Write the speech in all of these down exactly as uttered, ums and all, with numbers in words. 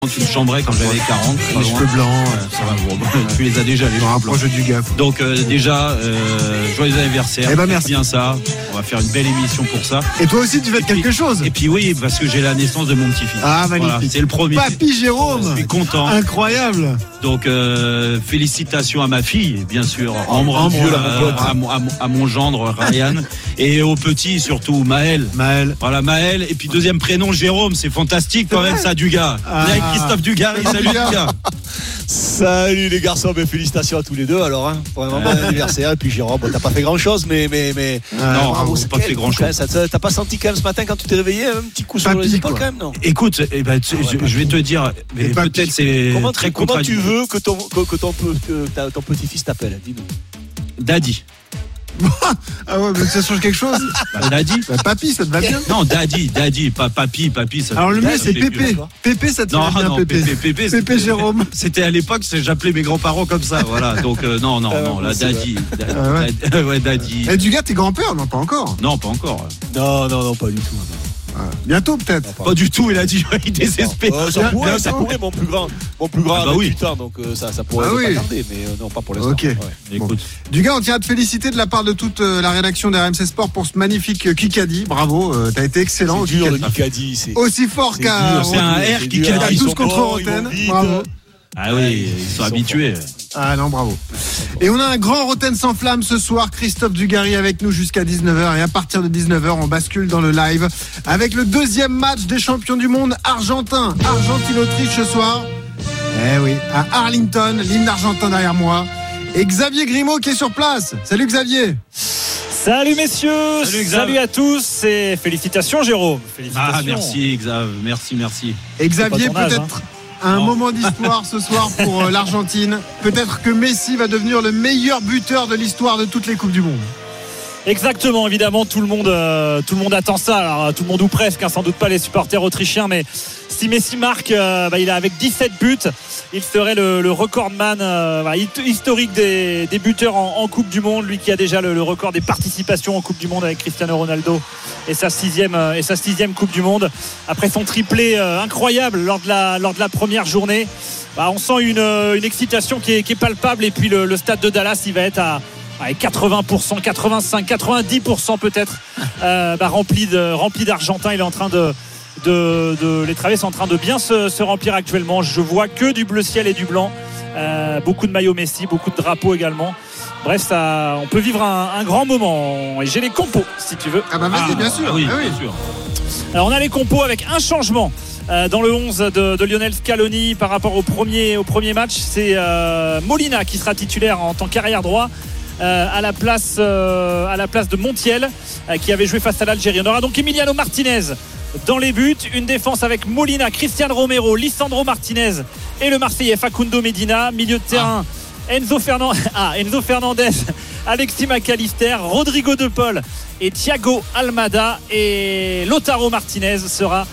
Tu me chambrais quand j'avais quarante. Les cheveux blancs, ouais, ça va. Bon, tu les as déjà, les cheveux blancs. Du gaffe. Donc euh, déjà, euh, joyeux anniversaire. Eh ben merci. Bien ça. On va faire une belle émission pour ça. Et toi aussi, tu fais quelque chose. Et puis oui, parce que j'ai la naissance de mon petit-fils. Ah magnifique. Voilà, c'est le premier. Papy Jérôme. Je suis content. Incroyable. Donc euh, félicitations à ma fille, bien sûr. Embrasse Embrasse, euh, à, mon, à, mon, à mon gendre Ryan et au petit surtout Maël. Maël. Voilà Maël. Et puis deuxième prénom Jérôme, c'est fantastique quand même ça Dugas. Ah. Avec Christophe Dugarry. Salut Dugas. Salut les garçons, ben, félicitations à tous les deux alors hein, pour un bon anniversaire. Et puis Jérôme, bon, t'as pas fait grand chose, mais mais mais ah, non, bravo, c'est pas fait grand chose. Ça, t'as pas senti quand même ce matin quand tu t'es réveillé un petit coup sur Papy, les épaules quoi. quand même non? Écoute, eh ben, tu, ah ouais, je, je vais te dire, mais peut-être c'est comment, très comment tu contradictoire. veux que ton que, que ton que ta, ton petit-fils t'appelle? Dis-nous. Daddy. Ah ouais, mais ça change quelque chose. Bah, Daddy. Bah, papy, ça te va bien. Non, Daddy, Daddy, pas Papy, Papy. Ça Alors le mieux c'est Pépé. Pépé. Pépé, ça te Non, va bien. non, Pépé. Pépé, Pépé, Pépé Jérôme. C'était à l'époque, j'appelais mes grands-parents comme ça, voilà. Donc euh, non, non, Ah, non, là, Daddy, Daddy, Ah ouais. Daddy, ouais, Daddy. Et Dugas, t'es grand-père? Non, pas encore. Non, pas encore. Non non non pas du tout. Ah, bientôt peut-être. Pas du tout, il a dit, il désespère. Euh, ça pourrait, ça pourrait, mon plus grand, mon plus grand Ah bah a oui. vingt-huit ans, donc euh, ça, ça pourrait Ah ne oui. pas tarder, mais euh, non, pas pour l'instant. Ok. Ouais. Écoute, Dugas, on tient à te féliciter de la part de toute euh, la rédaction d'R M C Sport pour ce magnifique euh, Kikadi. Bravo, euh, t'as été excellent au C'est dur le Kikadi. Kikadi, c'est Aussi fort c'est qu'à dur, c'est un Rotten. R c'est qui dur. cadre. Ils tous sont contre forts, ils vont Rotten. vite. Bravo. ah oui, ils Ils sont sont habitués. Ah non, bravo. Et on a un grand Rotten sans flamme ce soir. Christophe Dugarry avec nous jusqu'à dix-neuf heures. Et à partir de dix-neuf heures, on bascule dans le live avec le deuxième match des champions du monde argentin. Argentine-Autriche ce soir. Eh oui, à Arlington, l'hymne argentin derrière moi. Et Xavier Grimaud qui est sur place. Salut Xavier. Salut messieurs, Salut, salut, Xav. à tous et félicitations Jérôme. Félicitations. Ah, merci, Xav, merci, merci. Et Xavier, pas ton âge, peut-être un Non. moment d'histoire ce soir pour euh, l'Argentine. Peut-être que Messi va devenir le meilleur buteur de l'histoire de toutes les Coupes du Monde. Exactement, évidemment, tout le monde, euh, tout le monde attend ça. Alors, tout le monde ou presque, hein, sans doute pas les supporters autrichiens, mais si Messi marque, euh, bah, il a avec dix-sept buts, il serait le, le recordman euh, bah, historique des, des buteurs en, en Coupe du Monde. Lui qui a déjà le, le record des participations en Coupe du Monde avec Cristiano Ronaldo et sa sixième euh, et sa sixième Coupe du Monde. Après son triplé euh, incroyable lors de la lors de la première journée, bah, on sent une, une excitation qui est, qui est palpable. Et puis le, le stade de Dallas, il va être à avec quatre-vingts pour cent, quatre-vingt-cinq, quatre-vingt-dix pour cent peut-être euh, bah, rempli, de, rempli d'Argentins. Il est en train de, de, de les travées sont en train de bien se, se remplir actuellement. Je vois que du bleu ciel et du blanc, euh, beaucoup de maillots Messi, beaucoup de drapeaux également. Bref, ça, on peut vivre un, un grand moment. Et j'ai les compos si tu veux. Ah bah vas-y, Ah, bien sûr. ah oui, Ah oui. bien sûr. Alors on a les compos avec un changement euh, dans le onze de, de Lionel Scaloni par rapport au premier, au premier match. C'est euh, Molina qui sera titulaire en tant qu'arrière droit. Euh, à, la place, euh, à la place de Montiel euh, qui avait joué face à l'Algérie. On aura donc Emiliano Martinez dans les buts, une défense avec Molina, Cristian Romero, Lisandro Martinez et le Marseillais Facundo Medina, milieu de terrain ah. Enzo, Fernand... ah, Enzo Fernandez, Alexis McAllister, Rodrigo De Paul et Thiago Almada, et Lautaro Martinez sera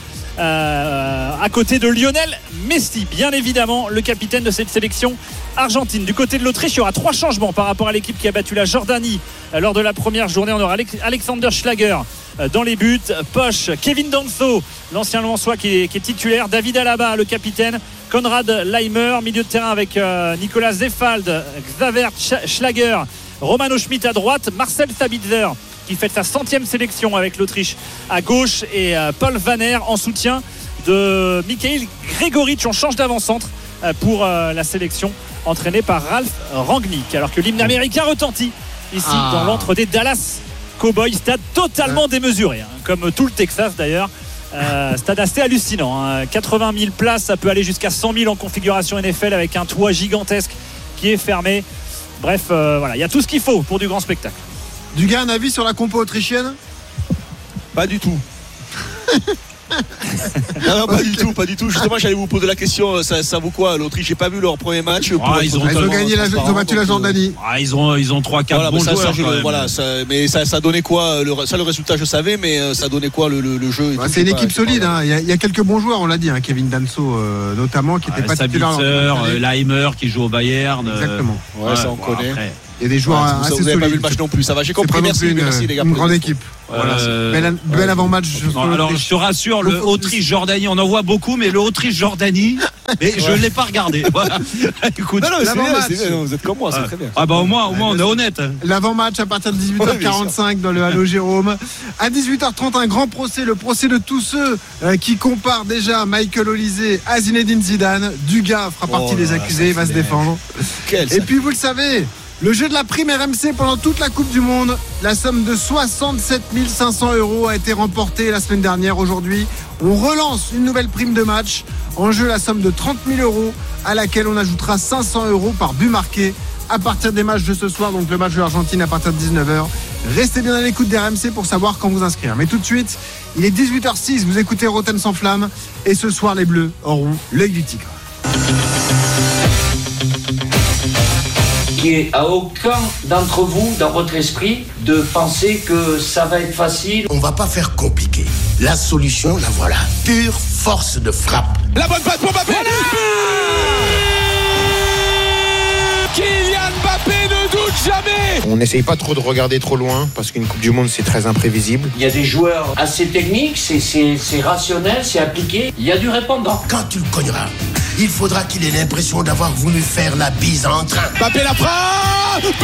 Euh, à côté de Lionel Messi, bien évidemment le capitaine de cette sélection argentine. Du côté de l'Autriche, il y aura trois changements par rapport à l'équipe qui a battu la Jordanie euh, lors de la première journée. On aura Alexander Schlager euh, dans les buts, Posch, Kevin Danso, l'ancien Lensois qui est, qui est titulaire, David Alaba le capitaine, Konrad Leimer milieu de terrain avec euh, Nicolas Zefald, Xaver Schlager, Romano Schmidt à droite, Marcel Sabitzer qui fait sa centième sélection avec l'Autriche à gauche, et euh, Paul Vanner en soutien de Mikhail Grégoric. On change d'avant-centre euh, pour euh, la sélection entraînée par Ralph Rangnick, alors que l'hymne américain retentit ici Ah. dans l'antre des Dallas Cowboys, stade totalement ouais. démesuré, hein, comme tout le Texas d'ailleurs. Euh, stade assez hallucinant, hein. quatre-vingt mille places, ça peut aller jusqu'à cent mille en configuration N F L avec un toit gigantesque qui est fermé. Bref, euh, voilà, il y a tout ce qu'il faut pour du grand spectacle. Dugas, un avis sur la compo autrichienne? Pas du tout. Non, non, pas du tout, pas du tout. Justement, j'allais vous poser la question. Ça, ça vaut quoi l'Autriche? J'ai pas vu leur premier match. Ah, ils ont, ils ont gagné, la, ils ont battu la Jordanie. Ah, ils ont, ils ont trois quatre voilà, bons ça, joueurs. Ça, je, quand même. voilà, ça, mais ça, ça donnait quoi le, ça, le résultat, je savais, mais ça donnait quoi le, le, le jeu et bah, tout, c'est une pas, équipe solide. Hein. Il, y a, il y a quelques bons joueurs, on l'a dit. Hein. Kevin Danso, euh, notamment, qui n'était ah, pas titulaire. Sabitzer, euh, Leimer qui joue au Bayern. Exactement. Ouais, ouais, ça on bon, connaît. Après. Il y a des joueurs Ouais, assez vous n'avez solides. pas vu le match non plus, ça va. J'ai C'est pas compris. non Merci, plus une, merci les gars. une pour grande les équipe. Voilà. Euh, Bel, bel avant-match. Non, alors je te rassure, le Autriche-Jordanie, on en voit beaucoup, mais le Autriche-Jordanie, mais je ne l'ai pas regardé. Voilà. Écoute, Non, non, mais c'est bien, l'avant-match. c'est bien, vous êtes comme moi, c'est très bien. ah bah au moins, au moins on est honnête. L'avant-match à partir de dix-huit heures quarante-cinq dans le Halo Jérôme. À dix-huit heures trente, un grand procès, le procès de tous ceux euh, qui comparent déjà Michael Olysée à Zinedine Zidane. Dugas fera partie Oh des là, accusés, il va se défendre. Quel Et puis vous le savez, le jeu de la prime R M C pendant toute la Coupe du Monde, la somme de soixante-sept mille cinq cents euros a été remportée la semaine dernière. Aujourd'hui, on relance une nouvelle prime de match. En jeu, la somme de trente mille euros à laquelle on ajoutera cinq cents euros par but marqué à partir des matchs de ce soir. Donc le match de l'Argentine à partir de dix-neuf heures. Restez bien à l'écoute des R M C pour savoir quand vous inscrire. Mais tout de suite, il est dix-huit heures six, vous écoutez Rotten sans flamme. Et ce soir, les Bleus auront l'œil du tigre. Qu'il n'y ait à aucun d'entre vous, dans votre esprit, de penser que ça va être facile. On va pas faire compliqué. La solution, la voilà. Pure force de frappe. La bonne passe pour Mbappé. Kylian Mbappé ne doute jamais. On n'essaye pas trop de regarder trop loin parce qu'une Coupe du Monde c'est très imprévisible. Il y a des joueurs assez techniques, c'est, c'est, c'est rationnel, c'est appliqué. Il y a du répondant. Quand tu le cogneras, il faudra qu'il ait l'impression d'avoir voulu faire la bise en train. Mbappé la frappe. But.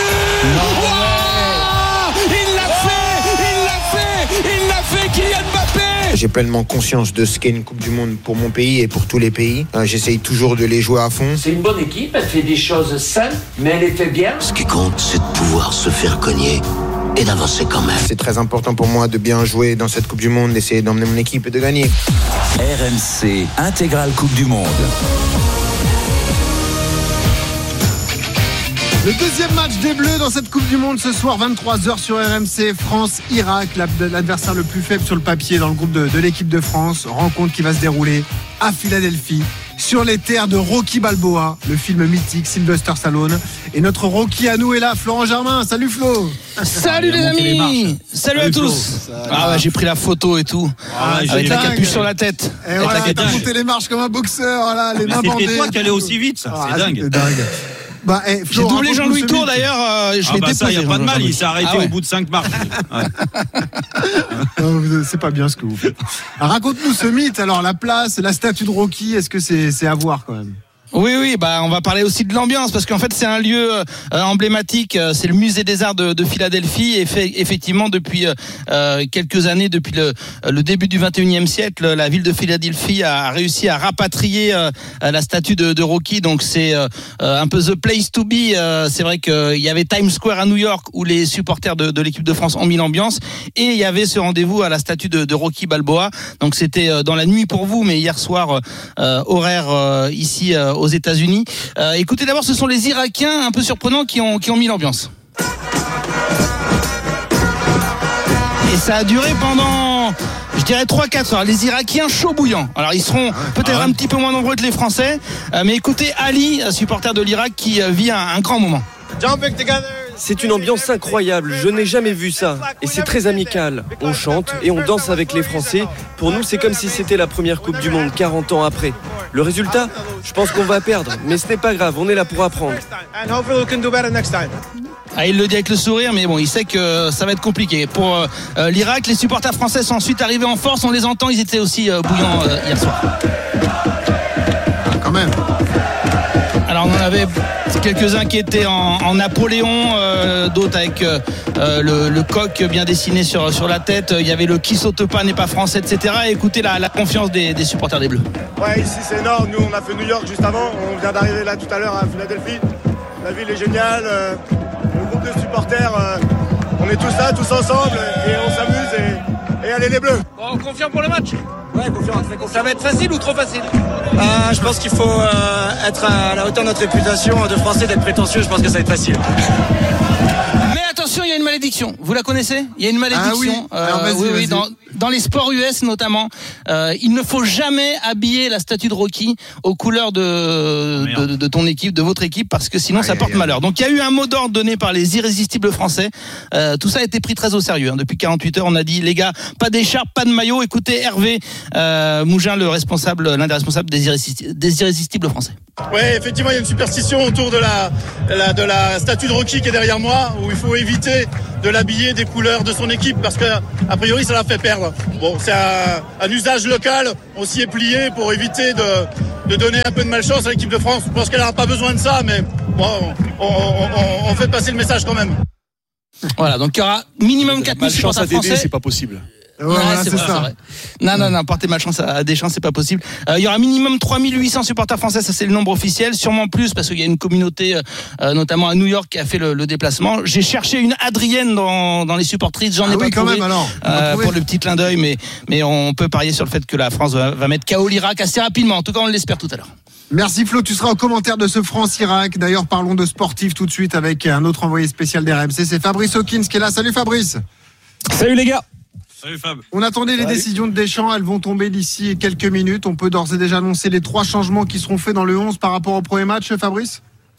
Wow, il l'a fait, il l'a fait, il l'a fait, Kylian Mbappé. J'ai pleinement conscience de ce qu'est une Coupe du Monde pour mon pays et pour tous les pays. Euh, J'essaye toujours de les jouer à fond. C'est une bonne équipe, elle fait des choses simples, mais elle les fait bien. Ce qui compte, c'est de pouvoir se faire cogner et d'avancer quand même. C'est très important pour moi de bien jouer dans cette Coupe du Monde, d'essayer d'emmener mon équipe et de gagner. R M C Intégrale Coupe du Monde. Le deuxième match des Bleus dans cette Coupe du Monde ce soir, vingt-trois heures sur R M C, France-Irak, l'adversaire le plus faible sur le papier dans le groupe de, de l'équipe de France. Rencontre qui va se dérouler à Philadelphie, sur les terres de Rocky Balboa, le film mythique, Sylvester Stallone. Et notre Rocky à nous est là, Florent Germain. Salut Flo. Salut les amis. Salut à tous. Ah ouais, j'ai pris la photo et tout. Ah ouais, avec la dingue. capuche sur la tête. Et voilà, t'as monté les marches comme un boxeur, là, les mains bandées. C'était toi qui allais aussi vite, ça. Ah, C'est dingue. c'était dingue. Bah, eh, J'ai doublé Jean-Louis Tour d'ailleurs. Euh, je Ah l'ai bah ça, déposé. il n'y a pas de mal, il s'est arrêté Ah ouais. au bout de cinq marches. Ouais. Non, vous- c'est pas bien ce que vous faites. Alors, raconte-nous ce mythe. Alors, la place, la statue de Rocky, est-ce que c'est, c'est à voir quand même? Oui, oui, bah on va parler aussi de l'ambiance parce qu'en fait c'est un lieu euh, emblématique, euh, c'est le musée des arts de, de Philadelphie et fait, effectivement depuis euh, quelques années, depuis le, le début du vingt et unième siècle, la ville de Philadelphie a réussi à rapatrier euh, la statue de, de Rocky, donc c'est euh, un peu the place to be. Euh, c'est vrai qu'il y avait Times Square à New York où les supporters de, de l'équipe de France ont mis l'ambiance et il y avait ce rendez-vous à la statue de, de Rocky Balboa, donc c'était dans la nuit pour vous, mais hier soir euh, horaire euh, ici euh, aux États-Unis. Euh, écoutez d'abord, ce sont les Irakiens un peu surprenants qui ont, qui ont mis l'ambiance. Et ça a duré pendant, je dirais, trois quatre heures. Les Irakiens chauds bouillants. Alors ils seront peut-être Ah ouais. un petit peu moins nombreux que les Français, euh, mais écoutez Ali, supporter de l'Irak, qui euh, vit un, un grand moment. C'est une ambiance incroyable, je n'ai jamais vu ça. Et c'est très amical. On chante et on danse avec les Français. Pour nous, c'est comme si c'était la première Coupe du Monde quarante ans après. Le résultat, je pense qu'on va perdre, mais ce n'est pas grave, on est là pour apprendre. Ah, il le dit avec le sourire, mais bon, il sait que ça va être compliqué. Pour euh, l'Irak, les supporters français sont ensuite arrivés en force, on les entend, ils étaient aussi euh, bouillants euh, hier soir. Ah, quand même. Alors on en avait quelques-uns qui étaient en, en Napoléon, euh, d'autres avec euh, le, le coq bien dessiné sur, sur la tête. Il y avait le qui saute pas n'est pas français, et cetera. Et écoutez la, la confiance des, des supporters des Bleus. Ouais, ici c'est énorme. Nous on a fait New York juste avant. On vient d'arriver là tout à l'heure à Philadelphie. La ville est géniale. Euh, le groupe de supporters, euh, on est tous là, tous ensemble et on s'amuse. Et, et allez les Bleus. Bon, on confirme pour le match. Ouais, confiance, très confiance. Ça va être facile ou trop facile? Ah, je pense qu'il faut euh, être à la hauteur de notre réputation de Français, d'être prétentieux. Je pense que ça va être facile. Mais attention, il y a une malédiction. Vous la connaissez? Il y a une malédiction. Ah oui. Alors, vas-y, oui, vas-y. oui, dans, dans les sports U S notamment, euh, il ne faut jamais habiller la statue de Rocky aux couleurs de, de, de, de ton équipe, de votre équipe, parce que sinon aïe, ça porte aïe, malheur. Donc il y a eu un mot d'ordre donné par les irrésistibles français. Euh, tout ça a été pris très au sérieux. Hein. Depuis quarante-huit heures, on a dit les gars, pas d'écharpe, pas de maillot. Écoutez Hervé euh, Mougin, le responsable, l'un des responsables des irrésistibles, des irrésistibles français. Oui, effectivement, il y a une superstition autour de la, la, de la statue de Rocky qui est derrière moi, où il faut éviter de l'habiller des couleurs de son équipe parce que, a priori, ça la fait perdre. Bon, c'est un, un usage local, on s'y est plié pour éviter de, de donner un peu de malchance à l'équipe de France. Je pense qu'elle n'aura pas besoin de ça, mais bon, on, on, on, on fait passer le message quand même. Voilà, donc il y aura minimum quatre mille supporters français. C'est pas possible. Ouais, ouais, c'est, c'est vrai, ça. c'est vrai. Non, non, non, porter malchance à Deschamps, c'est pas possible. Euh, il y aura minimum trois mille huit cents supporters français, ça c'est le nombre officiel, sûrement plus parce qu'il y a une communauté, euh, notamment à New York, qui a fait le, le déplacement. J'ai cherché une Adrienne dans, dans les supportrices, j'en ah ai oui, pas quand trouvé, même, alors, euh, pour le petit clin d'œil, mais, mais on peut parier sur le fait que la France va, va mettre K O l'Irak assez rapidement. En tout cas, on l'espère tout à l'heure. Merci Flo, tu seras au commentaire de ce France-Irak. D'ailleurs, parlons de sportif tout de suite avec un autre envoyé spécial d'R M C, c'est Fabrice Hawkins qui est là. Salut Fabrice. Salut les gars. Salut Fab. On attendait les Salut. décisions de Deschamps, elles vont tomber d'ici quelques minutes. On peut d'ores et déjà annoncer les trois changements qui seront faits dans le onze par rapport au premier match, Fabrice ?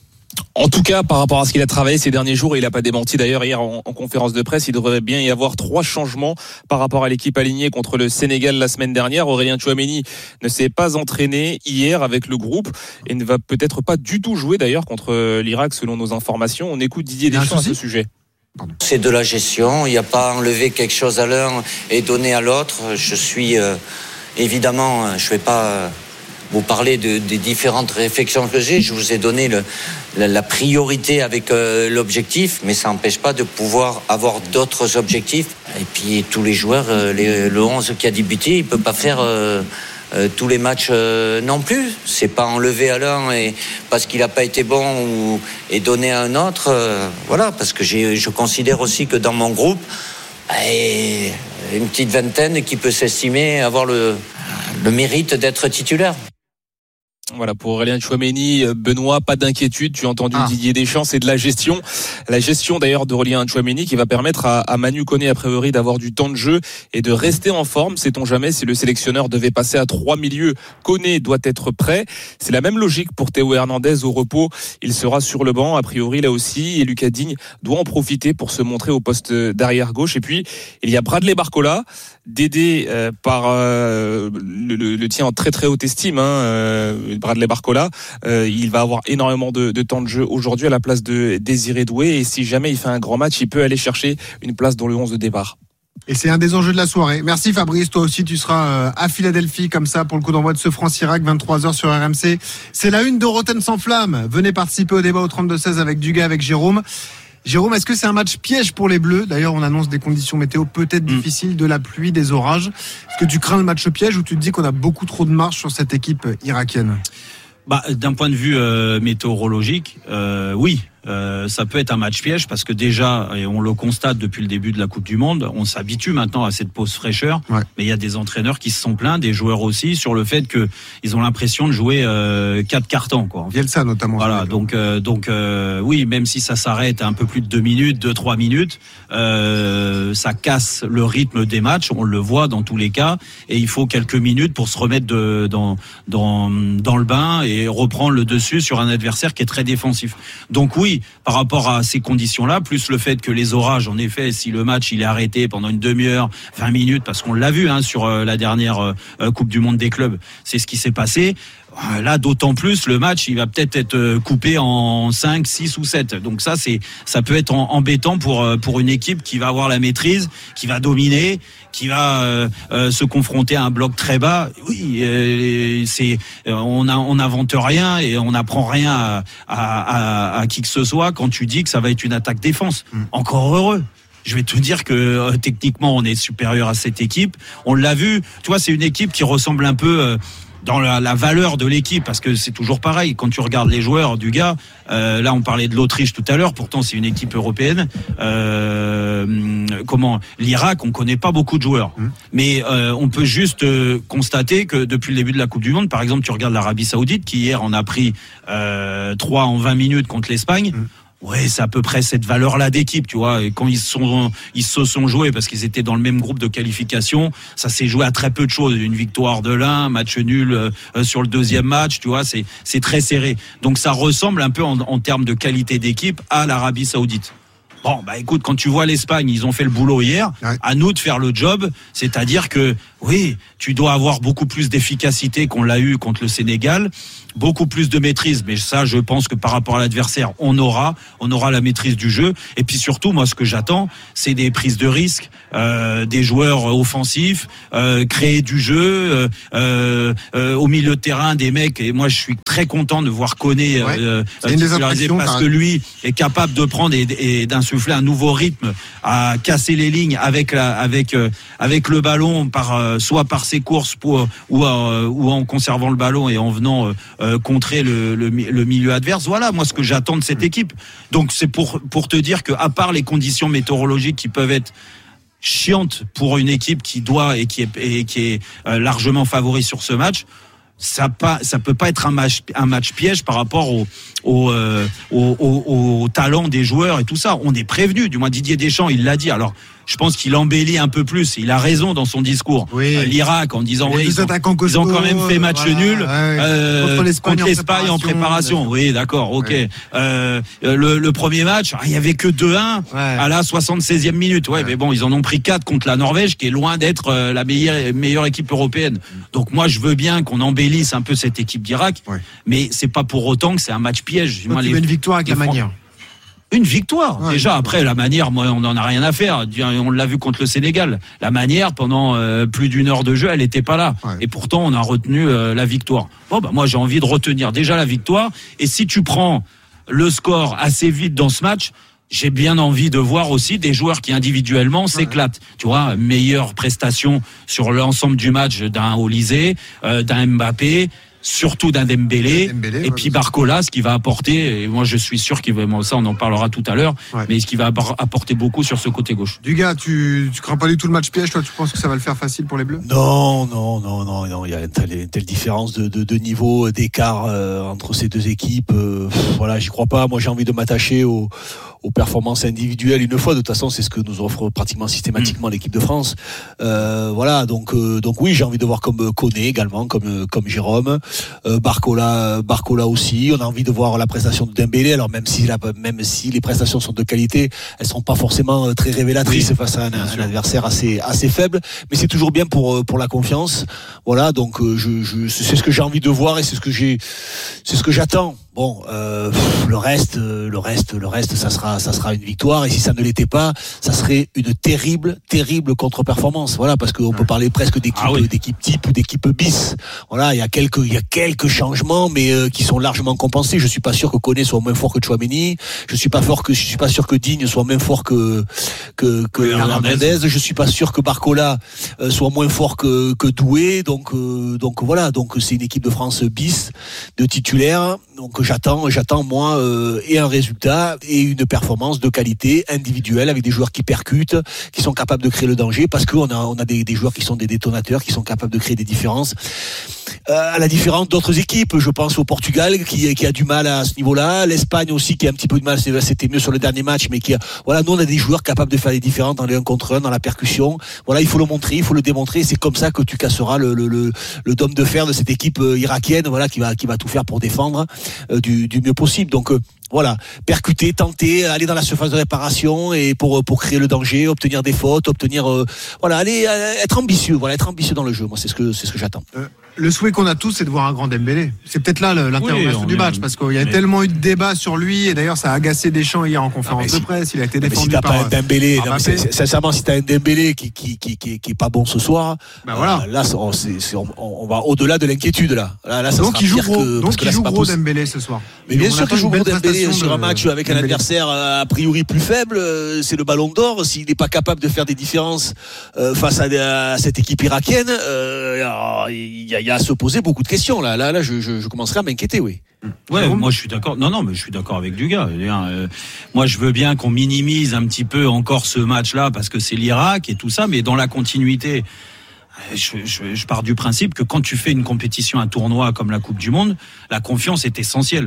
En tout cas, par rapport à ce qu'il a travaillé ces derniers jours, et il n'a pas démenti d'ailleurs hier en, en conférence de presse, il devrait bien y avoir trois changements par rapport à l'équipe alignée contre le Sénégal la semaine dernière. Aurélien Tchouaméni ne s'est pas entraîné hier avec le groupe et ne va peut-être pas du tout jouer d'ailleurs contre l'Irak selon nos informations. On écoute Didier Deschamps à ce sujet. C'est de la gestion, il n'y a pas à enlever quelque chose à l'un et donner à l'autre. Je suis euh, évidemment, je ne vais pas euh, vous parler de, des différentes réflexions que j'ai. Je vous ai donné le, la, la priorité avec euh, l'objectif, mais ça n'empêche pas de pouvoir avoir d'autres objectifs. Et puis tous les joueurs, euh, les, le onze qui a débuté, il ne peut pas faire... Euh, Euh, tous les matchs euh, non plus. C'est pas enlevé à l'un et parce qu'il n'a pas été bon ou, et donné à un autre. Euh, voilà, parce que j'ai, je considère aussi que dans mon groupe, et une petite vingtaine qui peut s'estimer avoir le, le mérite d'être titulaire. Voilà, pour Aurélien Tchouaméni, Benoît, pas d'inquiétude, tu as entendu ah. Didier Deschamps, c'est de la gestion. La gestion d'ailleurs d'Aurélien Tchouaméni qui va permettre à, à Manu Koné a priori d'avoir du temps de jeu et de rester en forme, sait-on jamais, si le sélectionneur devait passer à trois milieux, Koné doit être prêt. C'est la même logique pour Théo Hernandez au repos, il sera sur le banc a priori là aussi et Lucas Digne doit en profiter pour se montrer au poste d'arrière gauche. Et puis il y a Bradley Barcola, Dédé euh, par euh, le, le, le tien en très très haute estime, hein, euh, Bradley Barcola, euh, il va avoir énormément de, de temps de jeu aujourd'hui à la place de Désiré Doué et si jamais il fait un grand match, il peut aller chercher une place dans le onze de départ. Et c'est un des enjeux de la soirée. Merci Fabrice, toi aussi tu seras à Philadelphie comme ça pour le coup d'envoi de ce France-Irak, vingt-trois heures sur R M C. C'est la une de Roten sans flamme. Venez participer au débat au trente-deux seize avec Dugas, avec Jérôme. Jérôme, est-ce que c'est un match piège pour les Bleus ? D'ailleurs, on annonce des conditions météo peut-être mmh. difficiles, de la pluie, des orages. Est-ce que tu crains le match piège ou tu te dis qu'on a beaucoup trop de marge sur cette équipe irakienne ? Bah, d'un point de vue euh, météorologique, euh, oui. Euh, ça peut être un match piège parce que déjà, et on le constate depuis le début de la Coupe du Monde, on s'habitue maintenant à cette pause fraîcheur. Ouais. Mais il y a des entraîneurs qui se sont plaints, des joueurs aussi, sur le fait que ils ont l'impression de jouer euh, quatre cartons, quoi. Bielsa notamment. Voilà, donc euh, donc euh, oui, même si ça s'arrête à un peu plus de deux minutes, deux trois minutes, euh, ça casse le rythme des matchs. On le voit dans tous les cas, et il faut quelques minutes pour se remettre de, dans dans dans le bain et reprendre le dessus sur un adversaire qui est très défensif. Donc oui. Par rapport à ces conditions-là, plus le fait que les orages, en effet, si le match il est arrêté pendant une demi-heure, vingt minutes, parce qu'on l'a vu hein, sur euh, la dernière euh, Coupe du Monde des clubs, c'est ce qui s'est passé. Là, d'autant plus, le match, il va peut-être être coupé en cinq, six ou sept. Donc ça, c'est, ça peut être embêtant pour pour une équipe qui va avoir la maîtrise, qui va dominer, qui va euh, euh, se confronter à un bloc très bas. Oui, euh, c'est, on a, on n'invente rien et on n'apprend rien à, à, à, à qui que ce soit quand tu dis que ça va être une attaque-défense. Mmh. Encore heureux. Je vais te dire que euh, techniquement, on est supérieur à cette équipe. On l'a vu. Tu vois, c'est une équipe qui ressemble un peu. Euh, dans la, la valeur de l'équipe, parce que c'est toujours pareil, quand tu regardes les joueurs du gars, euh, là on parlait de l'Autriche tout à l'heure, pourtant c'est une équipe européenne, euh, comment, l'Irak, on connaît pas beaucoup de joueurs, mmh. mais euh, on peut juste euh, constater que depuis le début de la Coupe du Monde, par exemple tu regardes l'Arabie Saoudite, qui hier en a pris euh, trois en vingt minutes contre l'Espagne, mmh. Ouais, c'est à peu près cette valeur-là d'équipe, tu vois. Et quand ils sont, ils se sont joués parce qu'ils étaient dans le même groupe de qualification, ça s'est joué à très peu de choses. Une victoire de l'un, match nul euh, sur le deuxième match, tu vois. C'est, c'est très serré. Donc ça ressemble un peu en, en termes de qualité d'équipe à l'Arabie Saoudite. Bon, bah écoute, quand tu vois l'Espagne, ils ont fait le boulot hier. Ouais. À nous de faire le job, c'est-à-dire que oui, tu dois avoir beaucoup plus d'efficacité qu'on l'a eu contre le Sénégal, beaucoup plus de maîtrise. Mais ça, je pense que par rapport à l'adversaire, on aura, on aura la maîtrise du jeu. Et puis surtout, moi, ce que j'attends, c'est des prises de risques, euh, des joueurs offensifs, euh, créer du jeu euh, euh, au milieu de terrain, des mecs. Et moi, je suis très content de voir Koné ouais. euh, titularisé parce que lui est capable de prendre et, et d'insuffler un nouveau rythme, à casser les lignes avec la, avec euh, avec le ballon par euh, soit par ses courses pour, ou euh, ou en conservant le ballon et en venant euh, contrer le, le, le milieu adverse. Voilà, moi, ce que j'attends de cette équipe. Donc, c'est pour, pour te dire que, à part les conditions météorologiques qui peuvent être chiantes pour une équipe qui doit et qui est, et qui est largement favori sur ce match, ça pas, ça peut pas être un match, un match piège par rapport au, au, euh, au, au, au talent des joueurs et tout ça. On est prévenu. Du moins, Didier Deschamps, il l'a dit. Alors, je pense qu'il embellit un peu plus. Il a raison dans son discours. Oui. Euh, L'Irak, en disant oui, ils ont, ils ont quand même fait match voilà, nul ouais, euh, contre l'Espagne, contre l'Espagne en préparation. En préparation. Oui, d'accord, ok. Ouais. Euh, le, le premier match, il y avait que deux un ouais. à la soixante-seizième minute. Ouais, ouais, mais bon, ils en ont pris quatre contre la Norvège, qui est loin d'être euh, la meilleure, meilleure équipe européenne. Mm. Donc moi, je veux bien qu'on embellisse un peu cette équipe d'Irak, ouais. mais c'est pas pour autant que c'est un match piège. Moi, tu veux une victoire avec la manière. Une victoire. Ouais, Déjà, après, la manière, moi, on n'en a rien à faire. On l'a vu contre le Sénégal. La manière, pendant euh, plus d'une heure de jeu, elle n'était pas là. Ouais. Et pourtant, on a retenu euh, la victoire. Bon, bah, moi, j'ai envie de retenir déjà la victoire. Et si tu prends le score assez vite dans ce match, j'ai bien envie de voir aussi des joueurs qui individuellement s'éclatent. Ouais. Tu vois, meilleure prestation sur l'ensemble du match d'un Olysée, euh, d'un Mbappé, surtout d'un Dembélé, Dembélé et ouais, puis Barcola, ce qui va apporter, et moi je suis sûr qu'il va, ça on en parlera tout à l'heure, ouais. mais ce qui va apporter beaucoup sur ce côté gauche. Dugas, tu, tu crains pas du tout le match piège, toi, tu penses que ça va le faire facile pour les Bleus? Non, non, non, non, non, il y a une telle, une telle différence de, de, de niveau, d'écart euh, entre ces deux équipes, euh, pff, voilà, j'y crois pas, moi j'ai envie de m'attacher au aux performances individuelles une fois. De toute façon, c'est ce que nous offre pratiquement systématiquement mmh. l'équipe de France. Euh, voilà, donc euh, donc oui, j'ai envie de voir comme Koné également, comme comme Jérôme, euh, Barcola, Barcola aussi. On a envie de voir la prestation de Dembélé. Alors même si la, même si les prestations sont de qualité, elles sont pas forcément très révélatrices oui, face à un, un adversaire assez assez faible. Mais c'est toujours bien pour pour la confiance. Voilà, donc je, je c'est ce que j'ai envie de voir et c'est ce que j'ai c'est ce que j'attends. Bon, euh, le reste, le reste, le reste, ça sera, ça sera une victoire. Et si ça ne l'était pas, ça serait une terrible, terrible contre-performance. Voilà, parce qu'on peut parler presque d'équipe, ah oui. d'équipe type ou d'équipe bis. Voilà, il y a quelques, il y a quelques changements, mais euh, qui sont largement compensés. Je suis pas sûr que Koné soit moins fort que Tchouaméni. Je suis pas fort que, je suis pas sûr que Digne soit moins fort que que que Hernandez. Je suis pas sûr que Barcola euh, soit moins fort que que Doué. Donc euh, donc voilà, donc c'est une équipe de France bis de titulaires. Donc j'attends, j'attends moi euh, et un résultat et une performance de qualité individuelle avec des joueurs qui percutent, qui sont capables de créer le danger, parce qu'on a on a des, des joueurs qui sont des détonateurs, qui sont capables de créer des différences. Euh, à la différence d'autres équipes, je pense au Portugal qui, qui a du mal à ce niveau-là, l'Espagne aussi qui a un petit peu de mal, c'était mieux sur le dernier match, mais qui a, voilà, nous on a des joueurs capables de faire les différences dans les un contre un, dans la percussion. Voilà, il faut le montrer, il faut le démontrer. C'est comme ça que tu casseras le le le, le dôme de fer de cette équipe irakienne, voilà, qui va qui va tout faire pour défendre euh, du du mieux possible. Donc euh, voilà, percuter, tenter, aller dans la surface de réparation et pour pour créer le danger, obtenir des fautes, obtenir euh, voilà, aller euh, être ambitieux, voilà, être ambitieux dans le jeu. Moi, c'est ce que c'est ce que j'attends. Euh, le souhait qu'on a tous, c'est de voir un grand Dembélé. C'est peut-être là l'interrogation oui, du match, parce qu'il y a tellement eu de débats sur lui, et d'ailleurs ça a agacé Deschamps hier en conférence de presse. Il a été défendu si t'as par pas un Dembélé, non, c'est, c'est, sincèrement, si t'as un Dembélé qui qui qui qui, qui est pas bon ce soir, ben voilà. euh, là c'est, c'est, on, on va au-delà de l'inquiétude là. Là, là ça donc il joue gros, que, donc il joue gros possible. Dembélé ce soir. Mais bien sûr qu'il joue gros Dembélé sur un match avec un adversaire a priori plus faible. C'est le Ballon d'Or. S'il n'est pas capable de faire des différences face à cette équipe irakienne, il y a à se poser beaucoup de questions là. Là, là, je, je, je commencerai à m'inquiéter, oui. Ouais, moi je suis d'accord. Non, non, mais je suis d'accord avec Dugas. Euh, moi, je veux bien qu'on minimise un petit peu encore ce match-là parce que c'est l'Irak et tout ça, mais dans la continuité. Je, je, je pars du principe que quand tu fais une compétition, un tournoi comme la Coupe du Monde, la confiance est essentielle.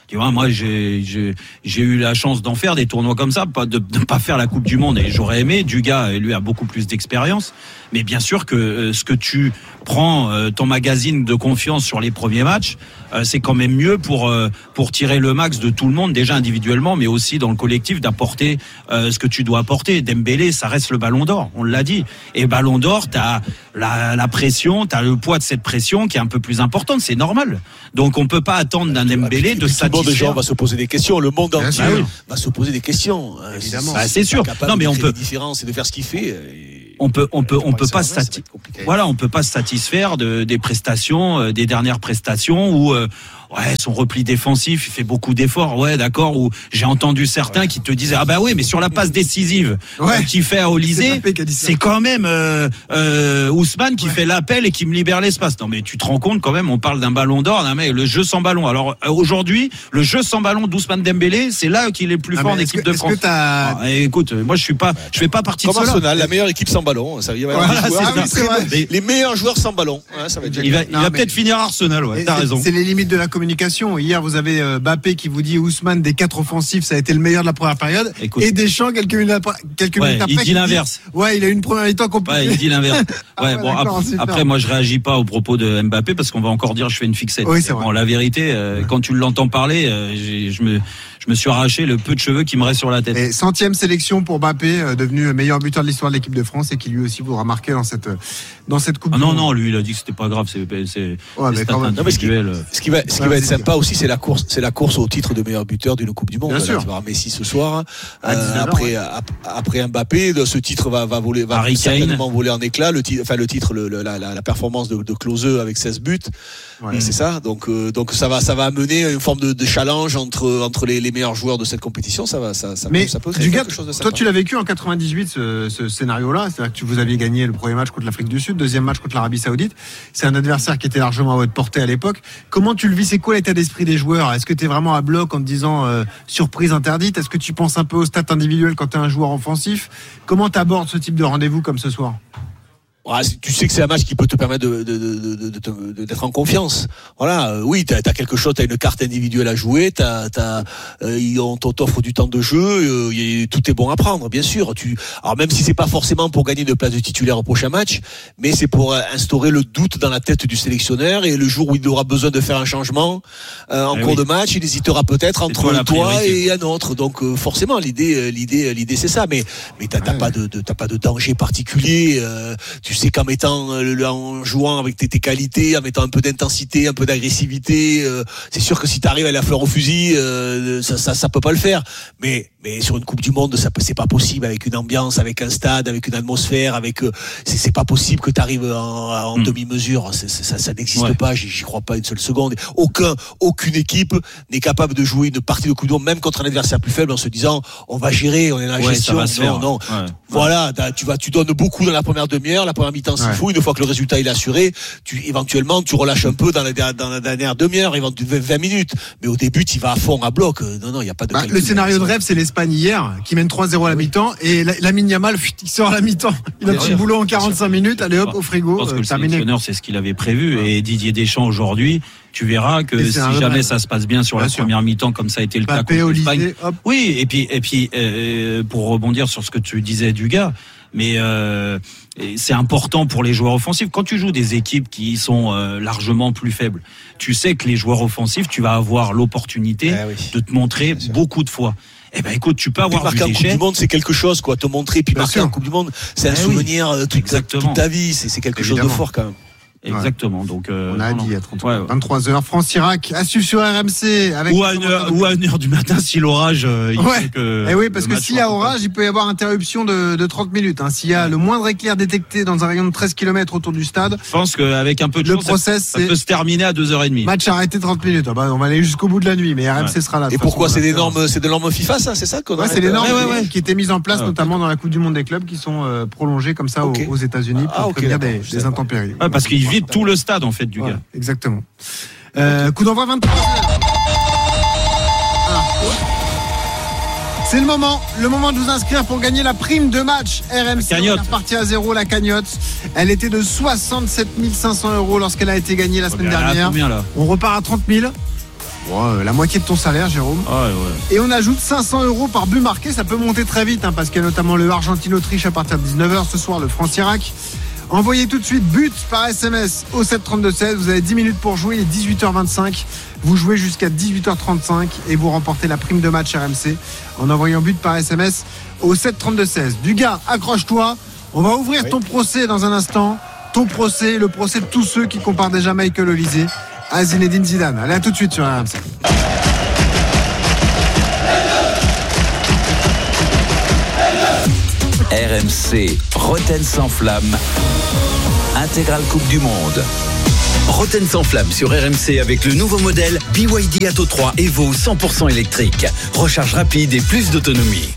Tu vois, moi, j'ai, j'ai, j'ai eu la chance d'en faire des tournois comme ça, pas de ne pas faire la Coupe du Monde, et j'aurais aimé. Dugas, lui, a beaucoup plus d'expérience. Mais bien sûr que euh, ce que tu prends, euh, ton magazine de confiance sur les premiers matchs, euh, c'est quand même mieux pour euh, pour tirer le max de tout le monde, déjà individuellement, mais aussi dans le collectif, d'apporter euh, ce que tu dois apporter. Dembélé, ça reste le Ballon d'Or, on l'a dit. Et Ballon d'Or, t'as la, la pression, t'as le poids de cette pression qui est un peu plus importante, c'est normal. Donc on peut pas attendre d'un Dembélé de satisfaire. Tout le monde déjà va se poser des questions. Le monde entier bah oui. va se poser des questions. Évidemment. Bah, c'est sûr. Non, mais on peut. Des différences et de faire ce qu'il fait. Et... On peut, on peut, on peut pas sati- voilà, on peut pas se satisfaire de, des prestations, euh, des dernières prestations où, euh, ouais, son repli défensif, il fait beaucoup d'efforts, ouais, d'accord, où j'ai entendu certains qui te disaient, ah bah oui, mais sur la passe décisive, ouais, euh, qu'il fait à Olysée, c'est, c'est quand même, euh, euh, Ousmane qui ouais. fait l'appel et qui me libère l'espace. Non, mais tu te rends compte quand même, on parle d'un ballon d'or, d'un mec, le jeu sans ballon. Alors, euh, aujourd'hui, le jeu sans ballon d'Ousmane Dembélé, c'est là qu'il est le plus ah, fort en équipe que, de France. Ah, écoute, moi, je suis pas, je fais pas partie comme de cela. Arsenal, la meilleure équipe sans ballon, ça y va. Voilà, joueurs, c'est, c'est vrai. Les, les meilleurs joueurs sans ballon. Ouais, ça va être il va, il non, va peut-être finir Arsenal, ouais, t'as c'est, raison. C'est les limites de la communication. Hier, vous avez euh, Mbappé qui vous dit Ousmane des quatre offensifs, ça a été le meilleur de la première période. Écoute, et Deschamps, quelques minutes après, quelques ouais, minutes après, il dit l'inverse. Dit, ouais, il a eu une première mi-temps compliquée. Ouais, il dit l'inverse. ah, ouais, ouais, bon, après, après, moi, je réagis pas au propos de Mbappé parce qu'on va encore dire je fais une fixette. Oui, c'est vrai. Bon, la vérité, euh, quand tu l'entends parler, euh, j'ai, je me, je me suis arraché le peu de cheveux qui me reste sur la tête. Et centième sélection pour Mbappé, euh, devenu meilleur buteur de l'histoire de l'équipe de France et qui lui aussi voudra marquer dans cette, dans cette coupe. Ah non, non, lui, il a dit que c'était pas grave, c'est, c'est, ouais, c'est non, mais ce qui, ce qui va, ce qui va être sympa aussi, c'est la course, c'est la course au titre de meilleur buteur d'une Coupe du Monde. Bien là, sûr. Tu vas voir Messi ce soir. Euh, après, ouais. après Mbappé, ce titre va, va voler, va certainement voler en éclat. Le titre, enfin, le titre, le, le, la, la performance de, de Klose avec seize buts. Ouais. C'est ça. Donc, euh, donc ça va, ça va amener une forme de, de challenge entre, entre les, les meilleurs joueurs de cette compétition. Ça va, ça, ça mais peut, ça peut du quelque chose de toi, sympa. tu l'as vécu en quatre-vingt-dix-huit, ce, ce scénario-là. C'est-à-dire que vous aviez gagné le premier match contre l'Afrique du Sud, deuxième match contre l'Arabie Saoudite. C'est un adversaire qui était largement à votre portée à l'époque. Comment tu le vis? C'est quoi l'état d'esprit des joueurs? Est-ce que tu es vraiment à bloc en te disant euh, surprise interdite? Est-ce que tu penses un peu aux stats individuelles quand tu es un joueur offensif? Comment tu abordes ce type de rendez-vous comme ce soir? Ouais, tu sais que c'est un match qui peut te permettre de, de, de, de, de, de d'être en confiance. Voilà, euh, oui, t'as, t'as quelque chose, t'as une carte individuelle à jouer, t'as, t'as, euh, on t'offre du temps de jeu, euh, y, tout est bon à prendre, bien sûr. Tu, alors même si c'est pas forcément pour gagner une place de titulaire au prochain match, mais c'est pour euh, instaurer le doute dans la tête du sélectionneur et le jour où il aura besoin de faire un changement euh, en eh cours oui. de match, il hésitera peut-être entre toi, toi et un autre. Donc euh, forcément, l'idée, l'idée, l'idée, c'est ça. Mais, mais t'as, t'as ouais. pas de, de, t'as pas de danger particulier. Euh, tu sais qu'en mettant, en jouant avec tes, tes qualités, en mettant un peu d'intensité, un peu d'agressivité, euh, c'est sûr que si t'arrives à la fleur au fusil, euh, ça, ça, ça peut pas le faire. Mais, mais sur une Coupe du Monde, ça peut, c'est pas possible avec une ambiance, avec un stade, avec une atmosphère, avec, euh, c'est, c'est pas possible que t'arrives en, en mmh. demi-mesure. C'est, c'est, ça, ça n'existe ouais. pas. J'y, j'y crois pas une seule seconde. Aucun, aucune équipe n'est capable de jouer une partie de Coupe du Monde, même contre un adversaire plus faible, en se disant, on va gérer, on est dans la ouais, gestion. Non, faire. non. Ouais. Voilà, tu vas, tu donnes beaucoup dans la première demi-heure, la première mi-temps, c'est ouais. fou. Une fois que le résultat est assuré, tu, éventuellement, tu relâches un peu dans la, dans la dernière demi-heure, éventuellement vingt minutes. Mais au début, tu vas à fond, à bloc. Non, non, il n'y a pas de bah, le scénario de rêve, c'est l'Espagne hier, qui mène trois zéro à la mi-temps, et Lamine Yamal, il sort à la mi-temps. Il a pris le boulot en quarante-cinq minutes, allez hop, au frigo. Je pense que le sélectionneur, c'est ce qu'il avait prévu, ouais. et Didier Deschamps aujourd'hui, tu verras que si jamais ça se passe bien sur bien la sûr. première mi-temps, comme ça a été le Mbappé, cas contre l'Espagne. Oui, et puis, et puis, euh, pour rebondir sur ce que tu disais du gars, mais euh, c'est important pour les joueurs offensifs. Quand tu joues des équipes qui sont euh, largement plus faibles, tu sais que les joueurs offensifs, tu vas avoir l'opportunité eh oui. de te montrer beaucoup de fois. Eh ben écoute, tu peux avoir marquer en Coupe du Monde, c'est quelque chose, quoi. Te montrer puis Bien marquer sûr. en Coupe du Monde, c'est un eh souvenir oui. toute, toute ta vie. C'est, c'est quelque Évidemment. chose de fort quand même. Exactement. Donc, euh, on a dit à trente, ouais, ouais. vingt-trois heures, France-Irak, à suivre sur R M C. Avec ou, à une heure, ou à une heure du matin si l'orage. Euh, il ouais. que Et oui, parce que s'il y a orage, il peut y avoir interruption de, de trente minutes. Hein. S'il y a ouais. le moindre éclair détecté dans un rayon de treize kilomètres autour du stade. Je pense qu'avec un peu de le chance, process, ça, ça peut se terminer à deux heures trente. Match arrêté trente minutes. Ah bah, on va aller jusqu'au bout de la nuit, mais R M C ouais. sera là. Et pourquoi c'est des normes, c'est des normes FIFA, ça, c'est ça qu'on ouais, c'est les normes ouais, ouais, ouais. qui étaient mises en place, ah, notamment okay. dans la Coupe du Monde des clubs, qui sont euh, prolongées comme ça okay. aux, aux États-Unis pour ah, okay, prévenir des, des intempéries. Ouais, parce qu'ils vident tout le stade en fait du ouais, gars. Exactement. Euh, coup d'envoi vingt-trois heures. Ah. C'est le moment, le moment de vous inscrire pour gagner la prime de match R M C. Cagnotte. Partie à zéro, la cagnotte. Elle était de soixante-sept mille cinq cents euros lorsqu'elle a été gagnée la semaine okay, dernière. Combien, là ? On repart à trente mille. Ouais, la moitié de ton salaire, Jérôme. Ah, ouais. Et on ajoute cinq cents euros par but marqué. Ça peut monter très vite hein, parce qu'il y a notamment le Argentine-Autriche à partir de dix-neuf heures ce soir, le France-Irak. Envoyez tout de suite but par S M S au sept trente-deux seize. Vous avez dix minutes pour jouer, il est dix-huit heures vingt-cinq. Vous jouez jusqu'à dix-huit heures trente-cinq et vous remportez la prime de match R M C en envoyant but par S M S au sept trente-deux seize. Du gars, accroche-toi. On va ouvrir oui. ton procès dans un instant. Ton procès, le procès de tous ceux qui comparent déjà Michael Olise à Zinedine Zidane. Allez, à tout de suite sur R M C. R M C, Roten sans flamme, intégrale Coupe du Monde. Roten sans flamme sur R M C avec le nouveau modèle B Y D Atto trois Evo cent pour cent électrique. Recharge rapide et plus d'autonomie.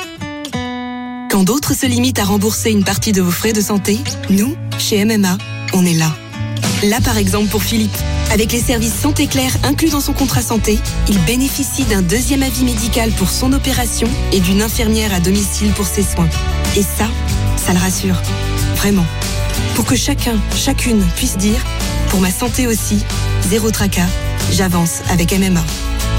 Quand d'autres se limitent à rembourser une partie de vos frais de santé, nous, chez M M A, on est là. Là, par exemple, pour Philippe. Avec les services Santé Claire inclus dans son contrat santé, il bénéficie d'un deuxième avis médical pour son opération et d'une infirmière à domicile pour ses soins. Et ça, ça le rassure. Vraiment. Pour que chacun, chacune puisse dire « Pour ma santé aussi, zéro tracas, j'avance avec M M A ».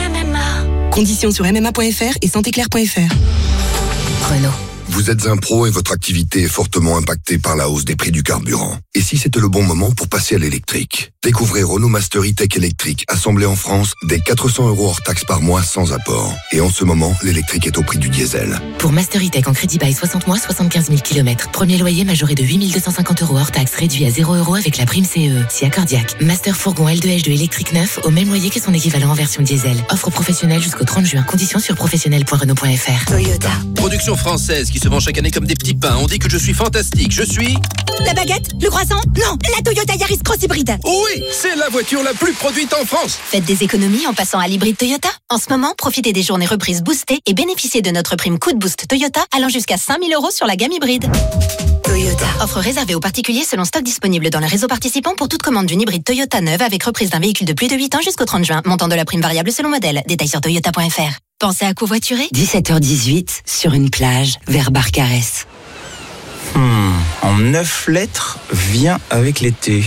M M A. Conditions sur m m a point f r et santé claire point f r. Renault. Vous êtes un pro et votre activité est fortement impactée par la hausse des prix du carburant. Et si c'était le bon moment pour passer à l'électrique? Découvrez Renault Master E-Tech électrique, assemblé en France, dès quatre cents euros hors taxe par mois sans apport. Et en ce moment, l'électrique est au prix du diesel. Pour Master E-Tech en crédit bail soixante mois, soixante-quinze mille kilomètres. Premier loyer majoré de huit mille deux cent cinquante euros hors taxe, réduit à zéro euros avec la prime C E E. Si accordiaque. Master fourgon L deux H deux électrique neuf au même loyer que son équivalent en version diesel. Offre professionnelle jusqu'au trente juin. Conditions sur professionnel point renault point f r. Toyota. Production française qui se vend chaque année comme des petits pains. On dit que je suis fantastique. Je suis... La baguette? Le croissant? Non, la Toyota Yaris Cross Hybride. Oui, c'est la voiture la plus produite en France. Faites des économies en passant à l'hybride Toyota. En ce moment, profitez des journées reprises boostées et bénéficiez de notre prime coup de boost Toyota allant jusqu'à cinq mille euros sur la gamme hybride. Toyota. Offre réservée aux particuliers selon stock disponible dans le réseau participant pour toute commande d'une hybride Toyota neuve avec reprise d'un véhicule de plus de huit ans jusqu'au trente juin. Montant de la prime variable selon modèle. Détails sur toyota point f r. Pensez à covoiturer? dix-sept heures dix-huit, sur une plage, vers Barcarès. Hmm, en neuf lettres, vient avec l'été.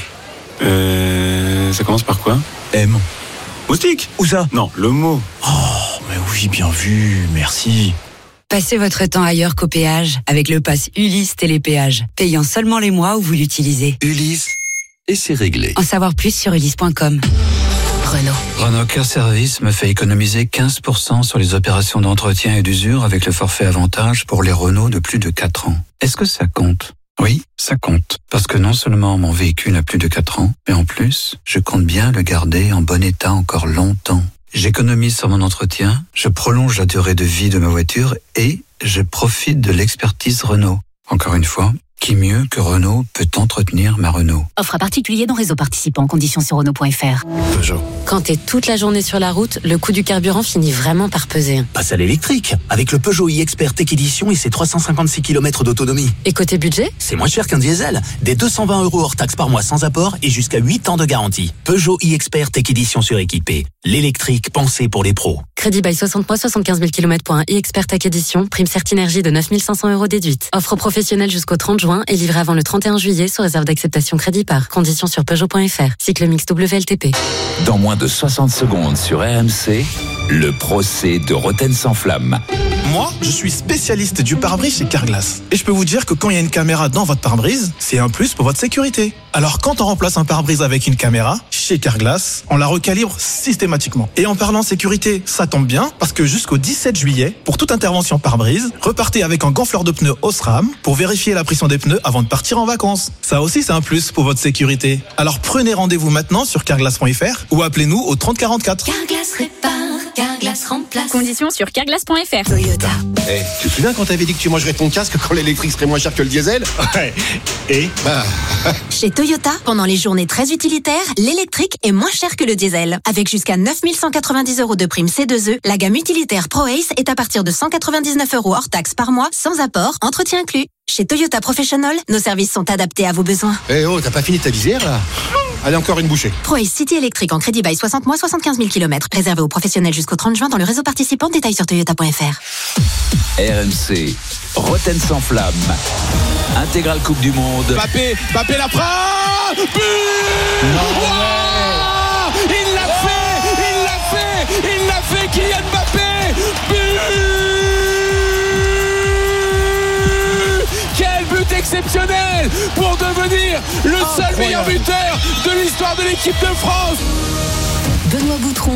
Euh, ça commence par quoi? M. Moustique? Où ça? Non, le mot. Oh, mais oui, bien vu, merci. Passez votre temps ailleurs qu'au péage avec le pass Ulysse Télépéage, payant seulement les mois où vous l'utilisez. Ulysse, et c'est réglé. En savoir plus sur ulysse point com. Renault. Renault Car Service me fait économiser quinze pour cent sur les opérations d'entretien et d'usure avec le forfait avantage pour les Renault de plus de quatre ans. Est-ce que ça compte? Oui, ça compte. Parce que non seulement mon véhicule a plus de quatre ans, mais en plus, je compte bien le garder en bon état encore longtemps. J'économise sur mon entretien, je prolonge la durée de vie de ma voiture et je profite de l'expertise Renault. Encore une fois, qui mieux que Renault peut entretenir ma Renault? Offre à particulier dans réseau participant. Conditions sur renault point f r. Peugeot. Quand t'es toute la journée sur la route, le coût du carburant finit vraiment par peser. Passe à l'électrique, avec le Peugeot e-Expert Tech Edition et ses trois cent cinquante-six kilomètres d'autonomie. Et côté budget? C'est moins cher qu'un diesel. Des deux cent vingt euros hors taxe par mois sans apport et jusqu'à huit ans de garantie. Peugeot e-Expert Tech Edition suréquipé. L'électrique pensé pour les pros. Crédit bail soixante mois, soixante-quinze mille kilomètres pour un e-Expert Tech Edition. Prime Certinergie de neuf mille cinq cents euros déduite. Offre professionnelle jusqu'au trente juin et livré avant le trente et un juillet sous réserve d'acceptation crédit par. Conditions sur peugeot point f r. Cycle mix W L T P. Dans moins de soixante secondes sur R M C, le procès de Roten sans flamme. Moi, je suis spécialiste du pare-brise chez Carglass. Et je peux vous dire que quand il y a une caméra dans votre pare-brise, c'est un plus pour votre sécurité. Alors quand on remplace un pare-brise avec une caméra, chez Carglass, on la recalibre systématiquement. Et en parlant sécurité, ça tombe bien, parce que jusqu'au dix-sept juillet, pour toute intervention pare-brise, repartez avec un gonfleur de pneus Osram pour vérifier la pression des pneus avant de partir en vacances. Ça aussi, c'est un plus pour votre sécurité. Alors prenez rendez-vous maintenant sur carglass point f r ou appelez-nous au trente quarante-quatre. Carglass répare, Carglass remplace. Conditions sur carglass point f r. Toyota. Hey, tu te souviens quand t'avais dit que tu mangerais ton casque quand l'électrique serait moins cher que le diesel? Ouais. Et bah... Chez Toyota, pendant les journées très utilitaires, l'électrique est moins cher que le diesel. Avec jusqu'à neuf mille cent quatre-vingt-dix euros de prime C deux E, la gamme utilitaire ProAce est à partir de cent quatre-vingt-dix-neuf euros hors taxe par mois, sans apport, entretien inclus. Chez Toyota Professional, nos services sont adaptés à vos besoins. Eh oh, t'as pas fini ta visière là? Allez, encore une bouchée. ProAce City électrique en crédit bail soixante mois, soixante-quinze mille kilomètres. Réservé aux professionnels jusqu'au trente juin dans le réseau participant. Détails sur toyota point f r. R M C, Roten sans flamme, intégrale Coupe du Monde. Mbappé, Mbappé la frappe. But. Il l'a fait, il exceptionnel pour devenir le seul meilleur buteur de l'histoire de l'équipe de France. Benoît Boutron,